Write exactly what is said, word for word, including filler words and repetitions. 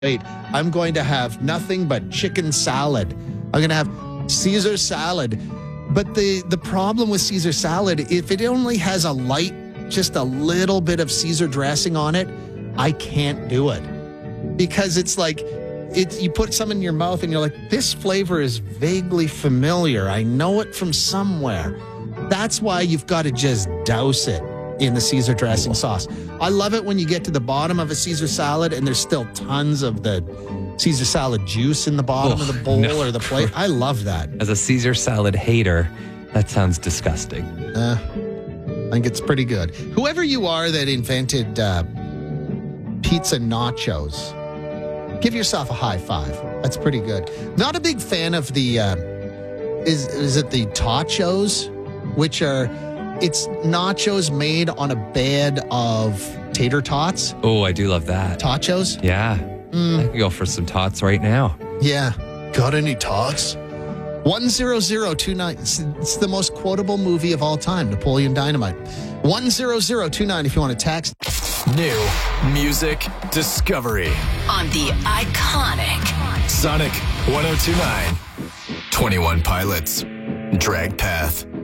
Wait, I'm going to have nothing but chicken salad. I'm going to have Caesar salad. But the, the problem with Caesar salad, if it only has a light, just a little bit of Caesar dressing on it, I can't do it. Because it's like, it, you put some in your mouth and you're like, this flavor is vaguely familiar. I know it from somewhere. That's why you've got to just douse it in the Caesar dressing sauce. I love it when you get to the bottom of a Caesar salad and there's still tons of the Caesar salad juice in the bottom oh, of the bowl no. or the plate. I love that. As a Caesar salad hater, that sounds disgusting. Uh, I think it's pretty good. Whoever you are that invented uh, pizza nachos, give yourself a high five. That's pretty good. Not a big fan of the, uh, is, is it the tachos, which are, it's nachos made on a bed of tater tots. Oh, I do love that. Tachos? Yeah. Mm. I could go for some tots right now. Yeah. Got any tots? one zero zero two nine. It's, it's the most quotable movie of all time, Napoleon Dynamite. one zero zero two nine if you want to text. New music discovery on the iconic Sonic one oh two point nine. twenty-one Pilots, Drag Path.